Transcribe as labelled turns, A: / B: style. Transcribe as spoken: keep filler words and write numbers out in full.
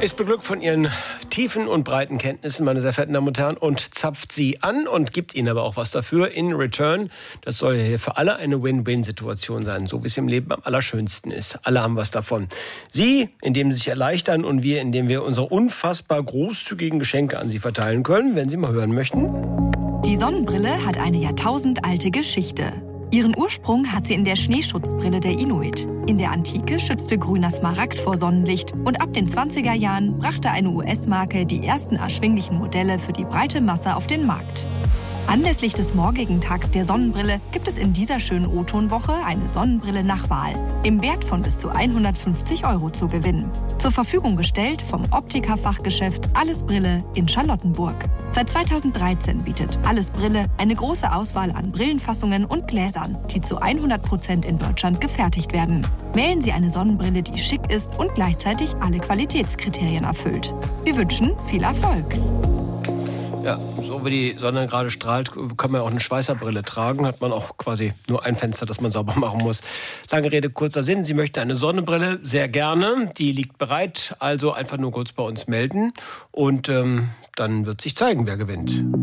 A: Ist beglückt von ihren tiefen und breiten Kenntnissen, meine sehr verehrten Damen und Herren, und zapft sie an und gibt ihnen aber auch was dafür in return. Das soll ja für alle eine Win-Win-Situation sein, so wie es im Leben am allerschönsten ist. Alle haben was davon. Sie, indem sie sich erleichtern, und wir, indem wir unsere unfassbar großzügigen Geschenke an sie verteilen können, wenn Sie mal hören möchten.
B: Die Sonnenbrille hat eine jahrtausendalte Geschichte. Ihren Ursprung hat sie in der Schneeschutzbrille der Inuit. In der Antike schützte grüner Smaragd vor Sonnenlicht und ab den zwanziger Jahren brachte eine U S-Marke die ersten erschwinglichen Modelle für die breite Masse auf den Markt. Anlässlich des morgigen Tags der Sonnenbrille gibt es in dieser schönen O-Ton-Woche eine Sonnenbrille nach Wahl im Wert von bis zu hundertfünfzig Euro zu gewinnen. Zur Verfügung gestellt vom Optiker-Fachgeschäft Alles Brille in Charlottenburg. Seit zweitausenddreizehn bietet Alles Brille eine große Auswahl an Brillenfassungen und Gläsern, die zu hundert Prozent in Deutschland gefertigt werden. Wählen Sie eine Sonnenbrille, die schick ist und gleichzeitig alle Qualitätskriterien erfüllt. Wir wünschen viel Erfolg.
A: Ja, so wie die Sonne gerade strahlt, kann man auch eine Schweißerbrille tragen. Hat man auch quasi nur ein Fenster, das man sauber machen muss. Lange Rede, kurzer Sinn. Sie möchte eine Sonnenbrille, sehr gerne. Die liegt bereit, also einfach nur kurz bei uns melden. Und ähm, dann wird sich zeigen, wer gewinnt.